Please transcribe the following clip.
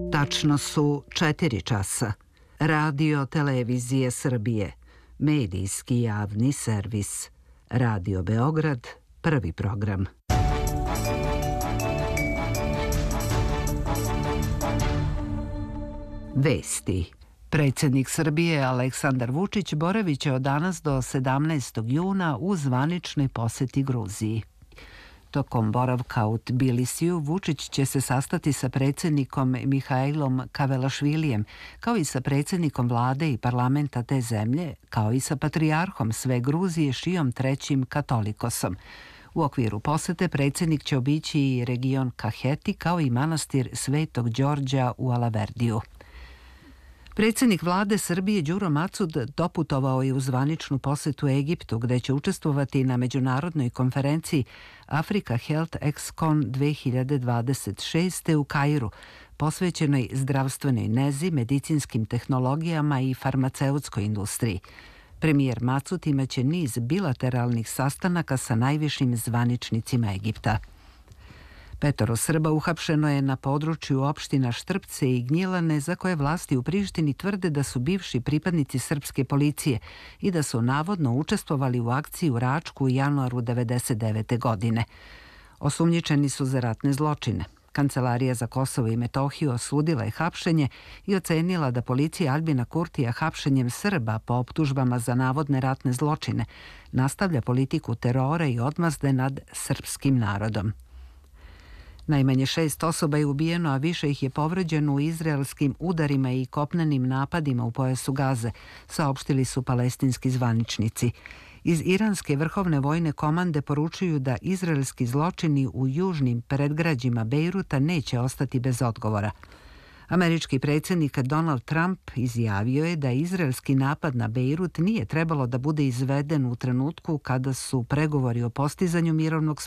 Tačno su 4 časa. Radio Televizije Srbije, medijski javni servis. Radio Beograd, prvi program. Vesti. Predsjednik Srbije Aleksandar Vučić boraviće od danas do 17. juna u zvaničnoj posjeti Gruziji. Tokom boravka u Tbilisiju Vučić će se sastati sa predsjednikom Mihajlom Kavelašvilijem, kao i sa predsjednikom vlade i parlamenta te zemlje, kao i sa patrijarhom sve Gruzije Šijom III Katolikosom. U okviru posete predsjednik će obići i region Kaheti, kao i manastir Svetog Đorđa u Alaverdiju. Predsjednik vlade Srbije Đuro Macud doputovao je u zvaničnu posetu Egiptu, gde će učestvovati na međunarodnoj konferenciji Africa Health Excon 2026. u Kairu, posvećenoj zdravstvenoj nezi, medicinskim tehnologijama i farmaceutskoj industriji. Premijer Macud imaće niz bilateralnih sastanaka sa najvišim zvaničnicima Egipta. 5 Srba uhapšeno je na području opština Štrpce i Gnjilane, za koje vlasti u Prištini tvrde da su bivši pripadnici srpske policije i da su navodno učestvovali u akciji u Račku u januaru 1999. godine. Osumnjičeni su za ratne zločine. Kancelarija za Kosovo i Metohiju osudila je hapšenje i ocenila da policija Aljbina Kurtija hapšenjem Srba po optužbama za navodne ratne zločine nastavlja politiku terora i odmazde nad srpskim narodom. Najmanje 6 osoba je ubijeno, a više ih je povređeno u izraelskim udarima i kopnenim napadima u pojasu Gaze, saopštili su palestinski zvaničnici. Iz iranske vrhovne vojne komande poručuju da izraelski zločini u južnim predgrađima Bejruta neće ostati bez odgovora. Američki predsjednik Donald Trump izjavio je da izraelski napad na Bejrut nije trebalo da bude izveden u trenutku kada su pregovori o postizanju mirovnog